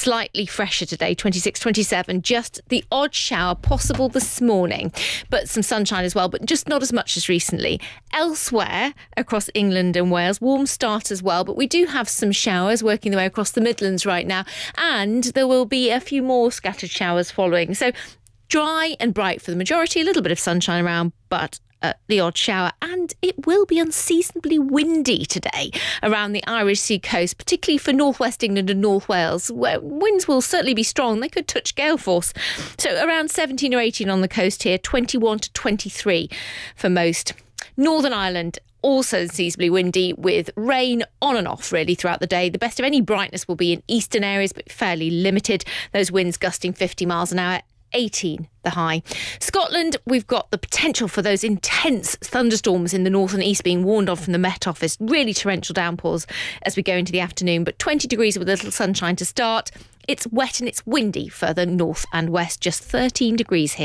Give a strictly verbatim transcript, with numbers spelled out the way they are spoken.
slightly fresher today, twenty-six, twenty-seven, just the odd shower possible this morning, but some sunshine as well, but just not as much as recently. Elsewhere across England and Wales, warm start as well, but we do have some showers working their way across the Midlands right now, and there will be a few more scattered showers following. So dry and bright for the majority, a little bit of sunshine around, but Uh, the odd shower, and it will be unseasonably windy today around the Irish Sea coast, particularly for northwest England and North Wales, where winds will certainly be strong. They could touch gale force. So around seventeen or eighteen on the coast here, twenty-one to twenty-three for most. Northern Ireland, also unseasonably windy with rain on and off really throughout the day. The best of any brightness will be in eastern areas, but fairly limited. Those winds gusting fifty miles an hour. eighteen the high. Scotland, we've got the potential for those intense thunderstorms in the north and east being warned of from the Met Office. Really torrential downpours as we go into the afternoon, but twenty degrees with a little sunshine to start. It's wet and it's windy further north and west, just thirteen degrees here.